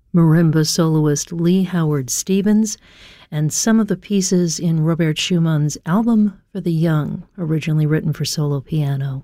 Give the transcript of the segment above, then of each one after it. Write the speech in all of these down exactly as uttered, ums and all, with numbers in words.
marimba soloist Lee Howard Stevens, and some of the pieces in Robert Schumann's Album for the Young, originally written for solo piano.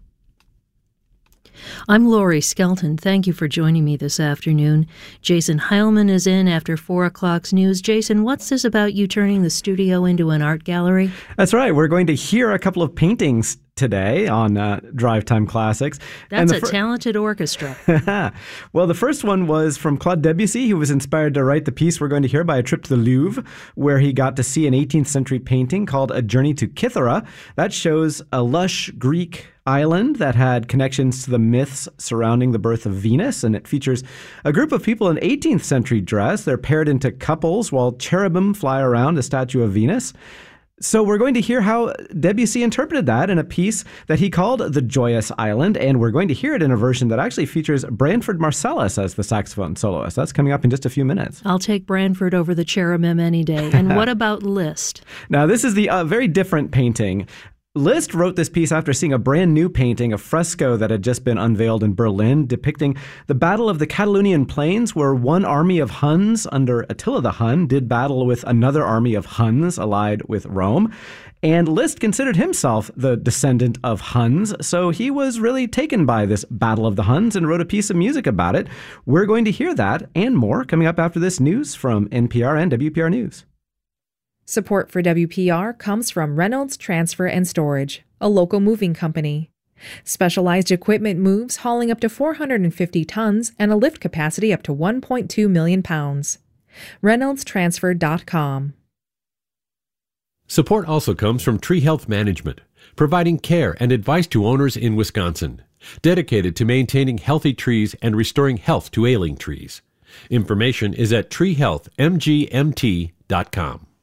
I'm Laurie Skelton. Thank you for joining me this afternoon. Jason Heilman is in after four o'clock's news. Jason, what's this about you turning the studio into an art gallery? That's right. We're going to hear a couple of paintings today on uh, Drive Time Classics. That's a fir- talented orchestra. Well, the first one was from Claude Debussy, who was inspired to write the piece we're going to hear by a trip to the Louvre, where he got to see an eighteenth century painting called A Journey to Kythera. That shows a lush Greek island that had connections to the myths surrounding the birth of Venus, and it features a group of people in eighteenth century dress. They're paired into couples while cherubim fly around a statue of Venus. So we're going to hear how Debussy interpreted that in a piece that he called The Joyous Island, and we're going to hear it in a version that actually features Branford Marsalis as the saxophone soloist. That's coming up in just a few minutes. I'll take Branford over the cherubim any day. And what about Liszt? Now, this is the uh, very different painting. Liszt wrote this piece after seeing a brand new painting, a fresco that had just been unveiled in Berlin, depicting the Battle of the Catalonian Plains, where one army of Huns under Attila the Hun did battle with another army of Huns allied with Rome. And Liszt considered himself the descendant of Huns, so he was really taken by this Battle of the Huns and wrote a piece of music about it. We're going to hear that and more coming up after this news from N P R and W P R News. Support for W P R comes from Reynolds Transfer and Storage, a local moving company. Specialized equipment moves hauling up to four hundred fifty tons and a lift capacity up to one point two million pounds. Reynolds Transfer dot com. Support also comes from Tree Health Management, providing care and advice to owners in Wisconsin, dedicated to maintaining healthy trees and restoring health to ailing trees. Information is at tree health m g m t dot com.